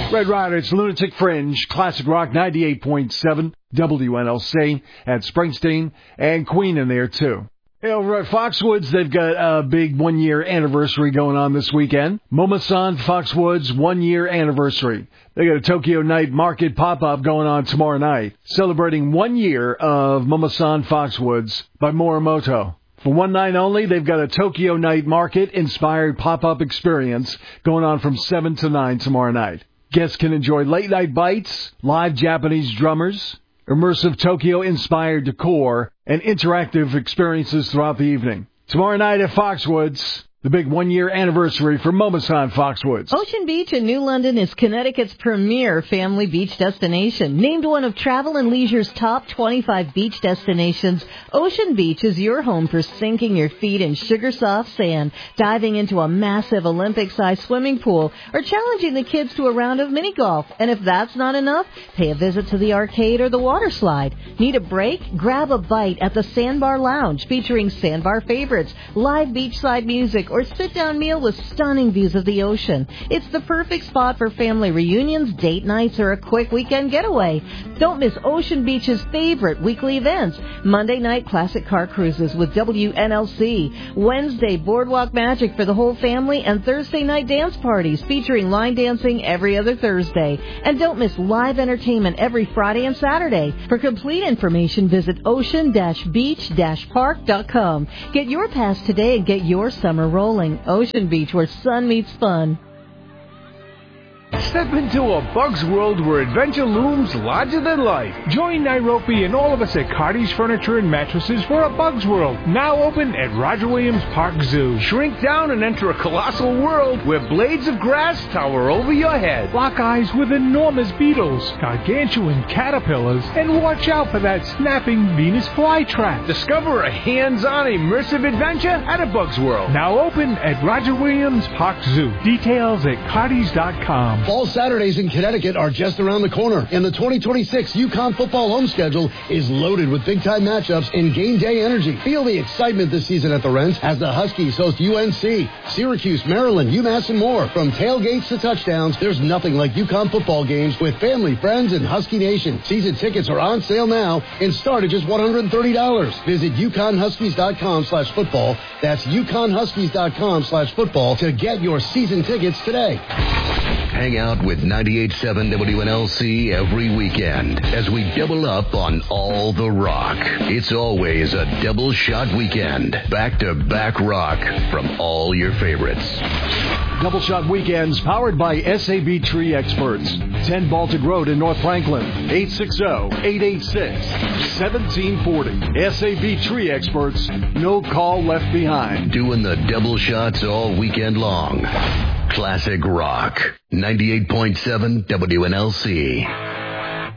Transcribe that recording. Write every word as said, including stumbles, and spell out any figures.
Red Riders, Lunatic Fringe, Classic Rock ninety-eight point seven, W N L C, and Springsteen, and Queen in there, too. Hey, over at Foxwoods, they've got a big one-year anniversary going on this weekend. Momosan Foxwoods one-year anniversary. They got a Tokyo Night Market pop-up going on tomorrow night, celebrating one year of Momosan Foxwoods by Morimoto. For one night only, they've got a Tokyo Night Market-inspired pop-up experience going on from seven to nine tomorrow night. Guests can enjoy late-night bites, live Japanese drummers, immersive Tokyo-inspired decor, and interactive experiences throughout the evening. Tomorrow night at Foxwoods, the big one-year anniversary for Momosan Foxwoods. Ocean Beach in New London is Connecticut's premier family beach destination. Named one of Travel and Leisure's top twenty-five beach destinations, Ocean Beach is your home for sinking your feet in sugar-soft sand, diving into a massive Olympic-sized swimming pool, or challenging the kids to a round of mini-golf. And if that's not enough, pay a visit to the arcade or the water slide. Need a break? Grab a bite at the Sandbar Lounge, featuring Sandbar favorites, live beachside music, or sit-down meal with stunning views of the ocean. It's the perfect spot for family reunions, date nights, or a quick weekend getaway. Don't miss Ocean Beach's favorite weekly events. Monday night classic car cruises with W N L C. Wednesday boardwalk magic for the whole family, and Thursday night dance parties featuring line dancing every other Thursday. And don't miss live entertainment every Friday and Saturday. For complete information, visit ocean beach park dot com. Get your pass today and get your summer rolling. Ocean Beach, where sun meets fun. Step into a Bug's world where adventure looms larger than life. Join Nairobi and all of us at Cardi's Furniture and Mattresses for a Bug's World, now open at Roger Williams Park Zoo. Shrink down and enter a colossal world where blades of grass tower over your head. Lock eyes with enormous beetles, gargantuan caterpillars, and watch out for that snapping Venus flytrap. Discover a hands-on immersive adventure at a Bug's World, now open at Roger Williams Park Zoo. Details at cardis dot com. Fall Saturdays in Connecticut are just around the corner, and the twenty twenty-six UConn football home schedule is loaded with big-time matchups and game day energy. Feel the excitement this season at the Rents as the Huskies host U N C, Syracuse, Maryland, UMass, and more. From tailgates to touchdowns, there's nothing like UConn football games with family, friends, and Husky Nation. Season tickets are on sale now and start at just one hundred thirty dollars. Visit UConn Huskies dot com slash football. That's UConn Huskies dot com slash football to get your season tickets today. Hang out with ninety-eight point seven W N L C every weekend as we double up on all the rock. It's always a double shot weekend. Back-to-back rock from all your favorites. Double Shot Weekends powered by S A B Tree Experts. ten Baltic Road in North Franklin. eight six zero, eight eight six, one seven four zero. S A B Tree Experts. No call left behind. Doing the double shots all weekend long. Classic Rock. ninety-eight point seven W N L C.